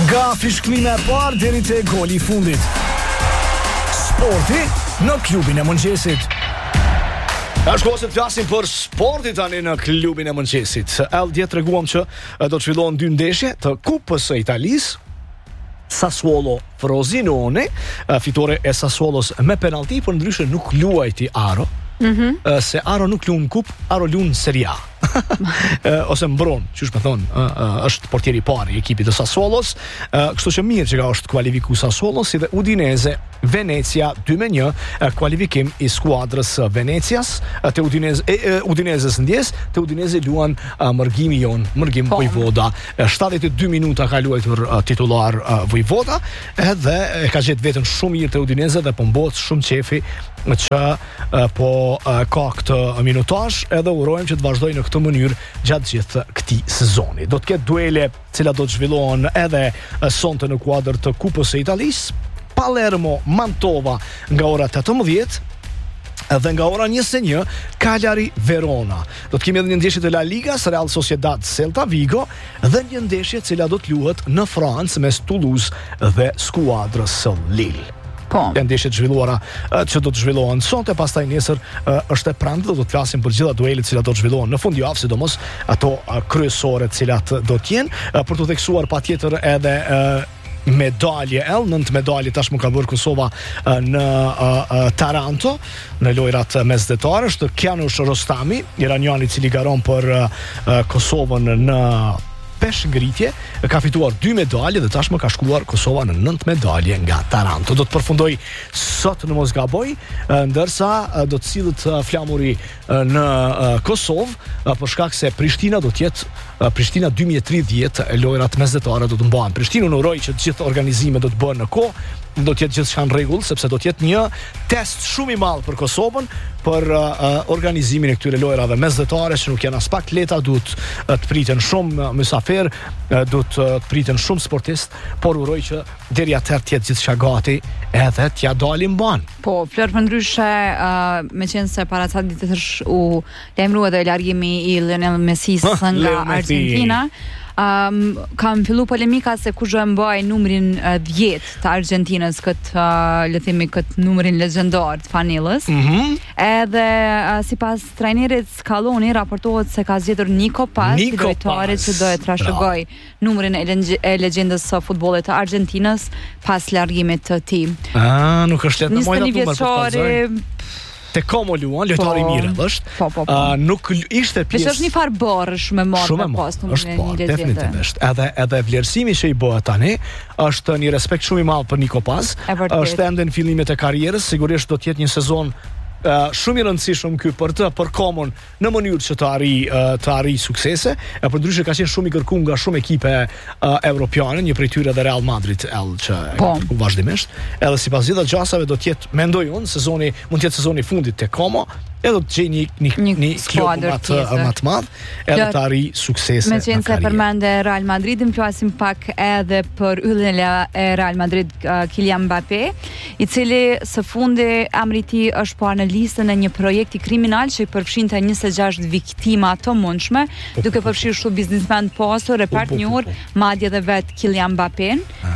Nga fishklime e parë deri te goli I fundit. Sporti në klubin e mëngjesit. Është kohë se të flasim për sporti tani në klubin e mëngjesit. Dje treguam që do të fillojnë 2 ndeshje të Kupës së Italisë. Sassuolo Frosinone, fitore e Sassuolos me penalti, por ndryshe nuk luajti Aro. Se Aro nuk luan në Kupë, Aro luan në Serie A. Ose mbron, çush më thon, është portieri I parë I ekipit të Sassuolos, kështu që mirë që ka është kualifiku Sassuolos, si dhe Udinese Venecia 2-1, kualifikim I skuadrës Venecias, te Udineses ndjes, te Udinese luan mërgim Vojvoda. 72 minuta ka luajtur titular Vojvoda, edhe e ka gjetë veten shumë mirë te Udinese dhe po mbot shumë qefi që ka këtë minutazh, edhe urojmë që të vazhdojë në këtë mënyrë gjatë gjithë këtij sezoni. Do të ketë duele cilat do të zhvillohen edhe sonte në kuadër të Kupës së Italisë. Palermo Mantova nga ora 18 dhe nga ora 21 Cagliari Verona. Do të kemi edhe një ndeshje të La Ligas, Real Sociedad Celta Vigo, dhe një ndeshje cila do të luhet në Francë mes Toulouse dhe skuadrës së Lille. Janë ndeshjet zhvilluara që do të zhvillohen sonte, pastaj nesër është e prandë, do të flasim për gjitha duelet që do të zhvillohen në fundjavë, sidomos ato kryesore të cilat do të jenë, për të theksuar patjetër edhe medalje 9 medalje tashmë ka bërë Kosova në Taranto në lojrat mesdhetare. Është Kianush Rostami, iraniani I cili garon për Kosovën në peshngritje, ka fituar 2 medalje dhe tashmë ka shkuar Kosova në 9 medalje nga Taranto. Do të përfundoj sot në Mosgaboj, ndërsa do të sillet flamuri në Kosovë për shkak se Prishtina do të jetë Prishtina 2030, lojrat mesdhetare do të mbahen. Prishtina uroj që të gjithë organizimet do të bëhen në kohë, do të jetë gjithçka në rregull, sepse do të jetë një test shumë I madh për Kosovën për organizimin e këtyre lojrave mesdhetare që nuk janë as pak lehta, duhet të priten shumë mysafir, duhet të priten shumë sportist, por uroj që deri atëherë të jetë gjithçka gati edhe t'ja dalim ban. Po, Flor, përndryshe, meqense para ca ditësh u lajmërua edhe largimi I Lionel Messis nga Argentina. Kam fillu polemika se kush do e mbaj numrin 10 të Argentinës, këtë numrin legjendar të fanellës. Edhe sipas trajnerit Scaloni raportohet se ka zgjedhur Nico Paz, drejtorit që do e trashëgoj numrin e legjendës së futbollit të Argentinës pas largimit të tij. Nuk është lehtë më të marrë. Te Como luan, lojtari mirë është. Nuk ishte pjesë. Është një farë borësh me marrë pas numrin e një legjende. Definitivisht. Edhe vlerësimi që I bëhet tani është një respekt shumë I madh për Nico Paz. Është ende në fillimet e karrierës, sigurisht do të jetë një sezon shumë I rëndësishëm ky për Komon në mënyrë që të arrijë suksese, përndryshe ka qenë shumë I kërkuar nga shumë ekipe evropiane, një prej tyre dhe Real Madrid që kërku vazhdimisht. Edhe sipas gjitha gjasave do të jetë, mendoj unë, mund të jetë sezoni I fundit te Como, edhe të gjej një klub më të madh, edhe të arrijë suksese në karrierë. Meqense përmende Real Madridin, flasim pak edhe për yllën e Real Madrid Kylian Mbappé, I cili së fundi emri I tij është parë në listën e një projekti kriminal që I përfshinte 26 viktima të mundshme, duke përfshirë shumë biznesmen pastor, repart njohur, madje edhe vet Kylian Mbappé.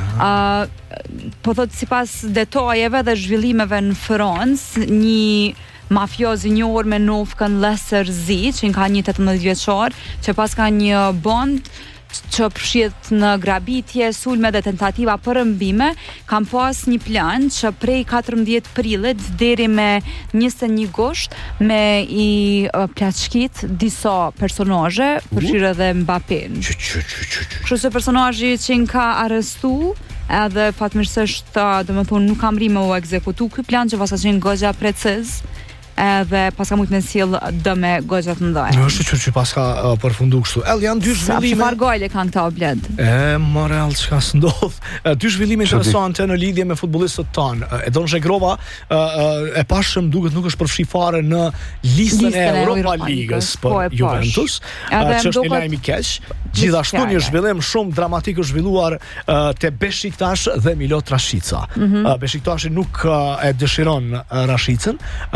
Po thot sipas detajeve dhe zhvillimeve në Francë, një mafioz I njohur me nofkën Lesser Z, që ka një 18 vjeçar, që pas ka një bond që përfshihet në grabitje, sulme dhe tentativa përëmbime, kam pas një plan që prej 14 prillit deri me 21 gusht me I plaçkit disa personazhe, përfshirë edhe Mbappén. Kështu se personazhi që ka arrestu edhe fatmirësisht domethënë nuk kam rrimë u ekzekutu ky plan që pas ka qenë goxha preciz, edhe pas ka mujt me sjell dëme goxha të mëdha. Është që pas ka përfundu kështu. Janë 2 zhvillime. Çfarë gojle kanë këta obled? Morel çka s'ndodh. 2 zhvillime interesante në lidhje me futbollistët tanë. Edon Zhegrova e pashëm duket nuk është përfshi fare në listën e Europa Ligës për Juventus, që është një lajm I keq. Gjithashtu një zhvillim shumë dramatik është zhvilluar te Beşiktaş dhe Milot Rashica. Beşiktashi nuk e dëshiron Rashicën. Djali ka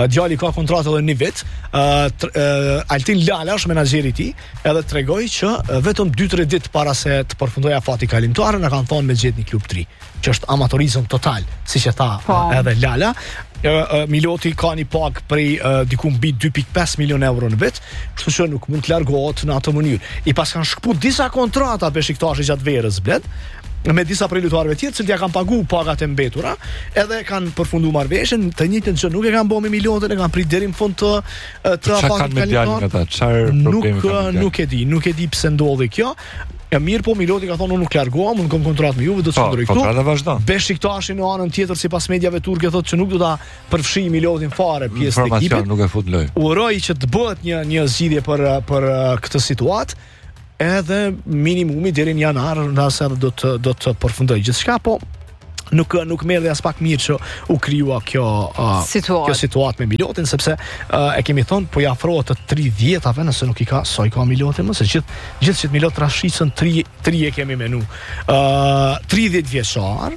ka kontratë edhe 1 vit. Altin Lala është menaxheri i tij, edhe tregoi që vetëm 2-3 ditë para se të përfundojë afati kalimtar na kanë thonë me gjet një klub 3, që është amatorizëm total, siç e tha edhe Lala. Miloti ka një pagë prej diku mbi 2.5 milion euro në vit, kështu që nuk mund të largohet në atë mënyrë. I pas kanë shkëput disa kontrata Beshiktashi gjatë verës bled, me disa prej lojtarëve tjerë, cilët ja kanë pagu pagat e mbetura, edhe kanë përfundu marrëveshjen, të njëjtën që nuk e kanë bërë me milionët, e kanë prit deri në fund të afatit kalimtar. Nuk e di pse ndodhi kjo. Mirë po, Miloti ka thonë unë nuk largohem, unë kam kontratë me Juve, do të qëndroj këtu. Kontrata vazhdon. Beshiktashi në anën tjetër sipas mediave turke thotë që nuk do ta përfshijë Milotin fare pjesë të ekipit. Nuk e fut lojë. Uroj që të bëhet një zgjidhje për këtë situatë, edhe minimumi deri në janar, ndase do të përfundoj gjithçka, po nuk merr dhe as pak mirë që u krijua kjo situatë me Milotin, sepse e kemi thonë po i afrohet të 30-ave nëse nuk i ka sa i ka Milotin, më se gjithë që Milot rashicën 3 e kemi menu. 30 vjeçar,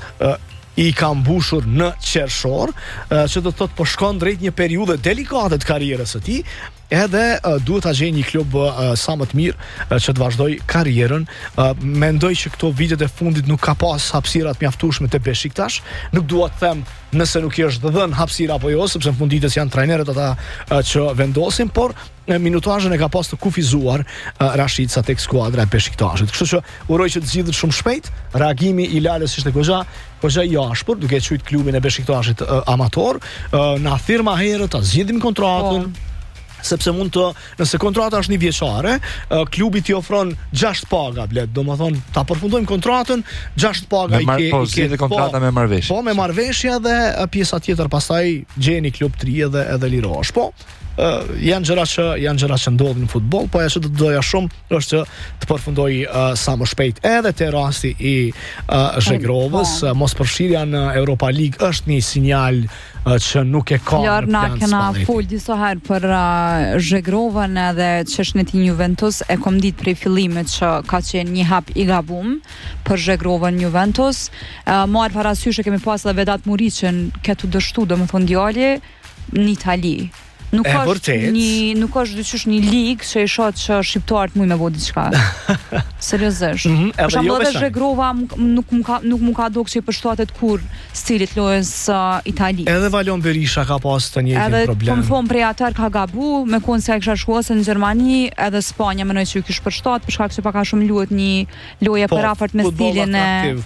i ka mbushur në qershor, që do të thotë po shkon drejt një periudhe delikate të karrierës së tij, edhe duhet ta gjejë një klub sa më të mirë që të vazhdoj karrierën. Mendoj që këto vitet e fundit nuk ka pas hapësira të mjaftueshme te Beşiktaş. Nuk dua të them nëse nuk i është dhënë hapësira apo jo, sepse në funditës janë trajnerët ata që vendosin, por minutazhin e ka pas të kufizuar Rashica tek skuadra e Beşiktaşit. Kështu që uroj që të zgjidhet shumë shpejt. Reagimi i Lalës ishte goxha i ashpër, duke qujt klubin e Beşiktaşit amator, na thirrma herët ta zgjidhim kontratën. Sepse mund të, nëse kontrata është 1 vjeçare, klubi t'i ofron 6 paga, bled, domethënë ta përfundojmë kontratën, 6 paga i kontrata me marrëveshje. Po, me marrëveshje dhe pjesa tjetër pastaj gjeni klub 3 edhe lirohesh. Po, janë gjëra që ndodhin në futboll, po ajo që do të doja shumë është që të përfundoj sa më shpejt edhe te rasti i Zhegrovës. Mos përfshirja në Europa League është një sinjal që nuk e ka në plan Spalletti. Fol disa herë për Zhegrovën edhe çështën e tij Juventus, e kom ditë prej fillimit që ka qenë një hap i gabum për Zhegrovën Juventus. Marr parasysh e kemi pas edhe Vedat Muriçin këtu dështu, domethënë djali në Itali. Nuk është dyqysh një ligë që i shoh që shqiptarët mund me bëu diçka. Seriozisht. Për shembull edhe Zhegrova nuk më ka dukë që i përshtatet kur stilit lojës Itali. Edhe Valon Berisha ka pas të njëjtin problem. Edhe po më thon prej atër ka gabu, me kon se ai kisha shkuar në Gjermani, edhe Spanja mendoj se i kish përshtat, për shkak se pak a shumë luhet një lojë për afërt me stilin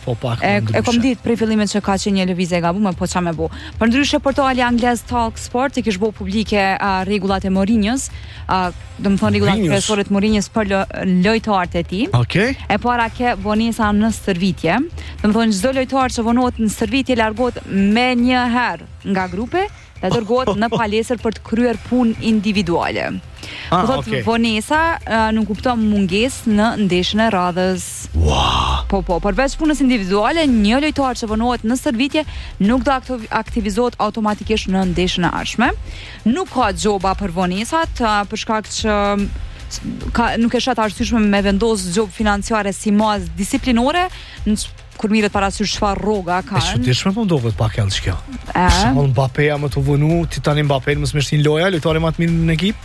e kom ditë prej fillimit që ka qenë një lëvizje e gabuar, po ç'a më bëu. Përndryshe portali anglez Talk Sport i kish bëu publike rregullat e Mourinhos, domethënë rregullat kryesore të Mourinhos për lojtarët e tij. Okej. E para ke vonesa në stërvitje. Domethënë çdo lojtar që vonohet në stërvitje largohet me një herë nga grupi dhe dërgohet në palestër për të kryer punë individuale. Po thotë vonesa nuk kupton mungesë në ndeshjen e radhës. Wow. Po, përveç punës individuale, një lojtar që vonohet në stërvitje nuk do aktivizohet automatikisht në ndeshjen e ardhshme. Nuk ka xhoba për vonesat, për shkak që nuk e shat arsyeshme me vendos xhob financiare si mas disiplinore, kur mirët parasysh çfarë rroga kanë. E çuditshme po ndohet pak edhe kjo. Sa Mbappé më të vonu, ti tani Mbappé mos më shtin loja, lojtari më të mirë në ekip.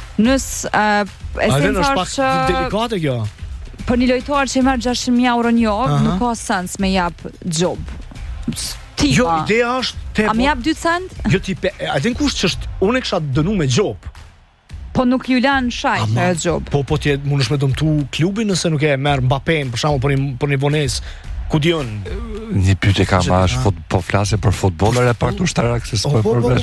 Esenca është delikate kjo. Për një lojtar që i merr 600.000 euro në javë, nuk ka sens me jap xhob. Jo, ideja është a më jap 2 cent? Jo ti, a din kush ç'është? Unë kisha dënuar me xhob. Po nuk ju lan shaj me xhob. Po ti mundesh me dëmtu klubin nëse nuk e merr Mbappén, për shembull për një vonesë. Ku dion? Një pyetje kam po flasim për futbollore pa ushtarak se s'po problem.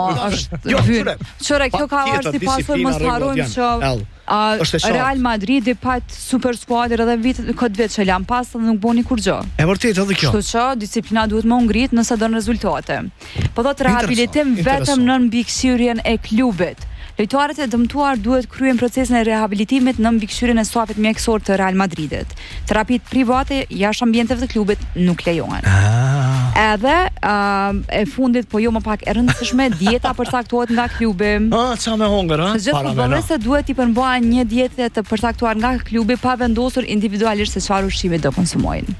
Çore kjo ka arsi pasur mos harrojmë që Real Madridi pat super skuadër edhe këtë vit që lan pas dhe nuk boni kur gjë. E vërtetë edhe kjo. Kështu që disiplina duhet më ngrit nëse don rezultate. Po thotë rehabilitim vetëm në mbikëqyrjen e klubit. Lojtarët e dëmtuar duhet kryen procesin e rehabilitimit në mbikëqyrjen e stafit mjekësor të Real Madridit. Terapitë private jashtë ambienteve të klubit nuk lejohen. Edhe e fundit, po jo më pak e rëndësishme, dieta përcaktohet nga klubi. Çfarë me hongër, ha? Gjithë futbollistët duhet i përmbajnë një dietë të përcaktuar nga klubi pa vendosur individualisht se çfarë ushqimi do konsumojnë.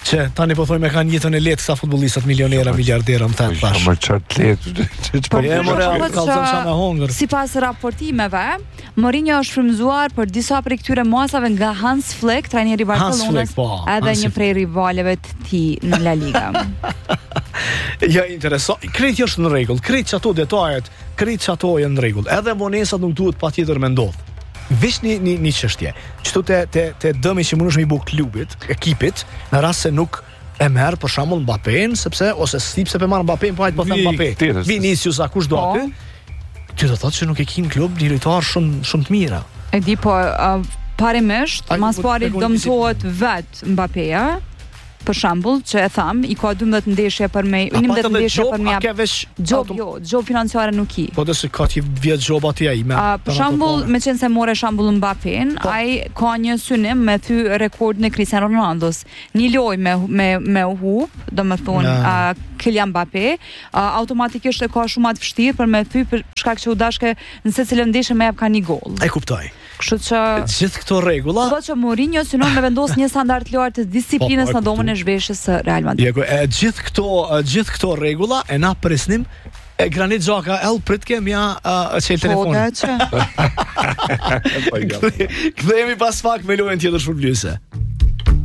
Që tani po thojmë kanë jetën e lehtë sa futbollistat milionera, miljardera, më thënë tash. Më çart lehtë. Po e more kallzon sa me hongër. Sipas raportimeve, Mourinho është frymzuar për disa prej këtyre masave nga Hans Flick, trajneri i Barcelonës, edhe një prej rivaleve të tij në La Liga. Ja, interesant. Krejt është në rregull, krejt çato detajet, krejt çato janë në rregull. Edhe vonesat nuk duhet patjetër me ndodh. Vesh një çështje. Çto te dëmi që mundesh me i bë klubit, ekipit, në rast se nuk e merr për shembull Mbappén, sepse ose sepse pe marr Mbappén, po hajt po them Mbappé. Vinicius a kush do aty? Ti do thotë se nuk e kin klub drejtar shumë të mira. E di, po parimisht, mas pari dëmtohet vet Mbappéja. Për shembull, që e tham, i ka 12 ndeshje për me, 11 ndeshje për me. Gjob financiare nuk i. Po dhe se ka ti vjet gjob atje ai me. Për shembull, me qenë se more shembull Mbappén, ai ka një synim me thy rekordin e Cristiano Ronaldos. Një lojë me hub, domethënë Kylian Mbappé, automatikisht e ka shumë atë vështirë për me thy për shkak që u dashke në secilën ndeshje me jap ka një gol. E kuptoj. Kështu që gjithë këto rregulla. Do që Mourinho synon me vendos një standard lart të disiplinës në domën e zhveshjes së Real Madrid. Gjithë këto rregulla e na presnim e Granit Xhaka prit kemi çel telefonin. Kthehemi pas pak me lojën tjetër shpërblyese.